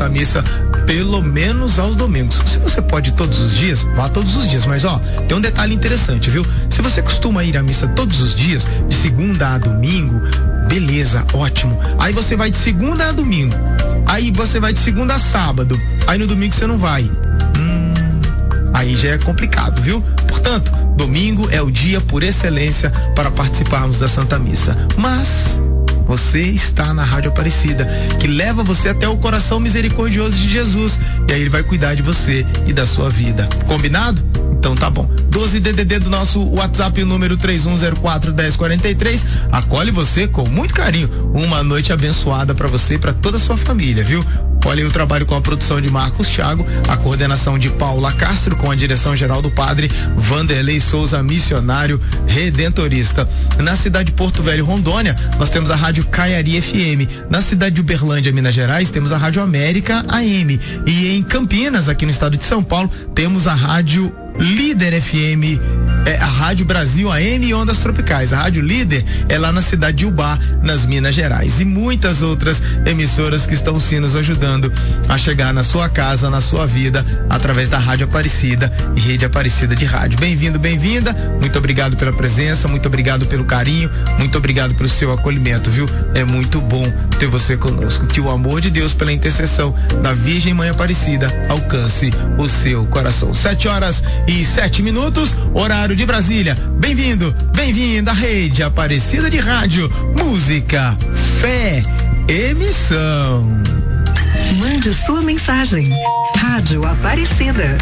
Santa Missa pelo menos aos domingos. Se você pode todos os dias, vá todos os dias, mas tem um detalhe interessante, viu? Se você costuma ir à missa todos os dias, de segunda a domingo, beleza, ótimo. Aí você vai de segunda a domingo, aí você vai de segunda a sábado, aí no domingo você não vai. Aí já é complicado, viu? Portanto, domingo é o dia por excelência para participarmos da Santa Missa. Mas você está na Rádio Aparecida, que leva você até o coração misericordioso de Jesus, e aí ele vai cuidar de você e da sua vida. Combinado? Então tá bom. 12 DDD do nosso WhatsApp, o número 31041043, acolhe você com muito carinho. Uma noite abençoada para você e para toda a sua família, viu? Olha aí o trabalho com a produção de Marcos Thiago, a coordenação de Paula Castro, com a direção geral do padre Vanderlei Souza, missionário redentorista. Na cidade de Porto Velho, Rondônia, nós temos a Rádio Caiari FM. Na cidade de Uberlândia, Minas Gerais, temos a Rádio América AM. E em Campinas, aqui no estado de São Paulo, temos a Rádio Líder FM, a Rádio Brasil AM e Ondas Tropicais. A Rádio Líder é lá na cidade de Ubá, nas Minas Gerais. E muitas outras emissoras que estão sim nos ajudando a chegar na sua casa, na sua vida, através da Rádio Aparecida e Rede Aparecida de Rádio. Bem-vindo, bem-vinda. Muito obrigado pela presença, muito obrigado pelo carinho, muito obrigado pelo seu acolhimento, viu? É muito bom ter você conosco. Que o amor de Deus, pela intercessão da Virgem Mãe Aparecida, alcance o seu coração. 7h07, horário de Brasília. Bem-vindo, bem-vinda à Rede Aparecida de Rádio, música, fé, emissão. Mande sua mensagem. Rádio Aparecida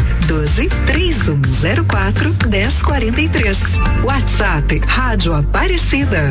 12-3104-1043. WhatsApp Rádio Aparecida.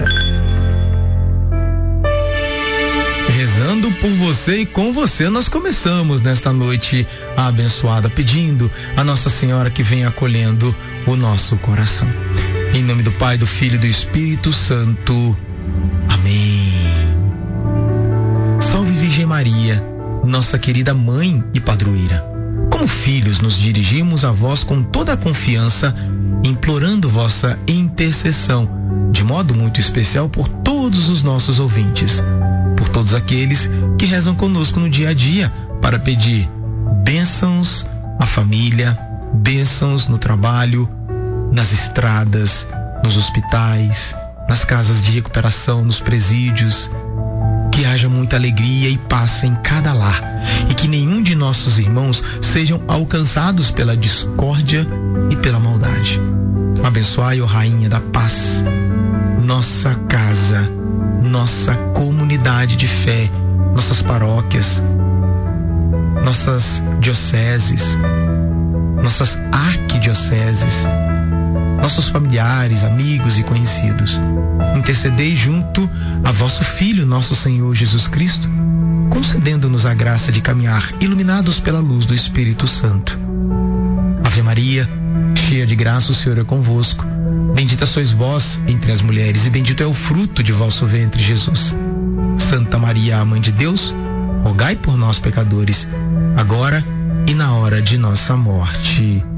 Rezando por você e com você, nós começamos nesta noite abençoada, pedindo a Nossa Senhora que venha acolhendo o nosso coração. Em nome do Pai, do Filho e do Espírito Santo. Amém. Salve Virgem Maria, nossa querida mãe e padroeira. Como filhos, nos dirigimos a vós com toda a confiança, implorando vossa intercessão, de modo muito especial por todos os nossos ouvintes, por todos aqueles que rezam conosco no dia a dia, para pedir bênçãos à família, bênçãos no trabalho, nas estradas, nos hospitais, nas casas de recuperação, nos presídios. Que haja muita alegria e paz em cada lar, e que nenhum de nossos irmãos sejam alcançados pela discórdia e pela maldade. Abençoai, ó Rainha da Paz, nossa casa, nossa comunidade de fé, nossas paróquias, nossas dioceses, nossas arquidioceses, nossos familiares, amigos e conhecidos. Intercedei junto a vosso Filho, nosso Senhor Jesus Cristo, concedendo-nos a graça de caminhar iluminados pela luz do Espírito Santo. Ave Maria, cheia de graça, o Senhor é convosco. Bendita sois vós entre as mulheres, e bendito é o fruto de vosso ventre, Jesus. Santa Maria, a Mãe de Deus, rogai por nós, pecadores, agora e na hora de nossa morte.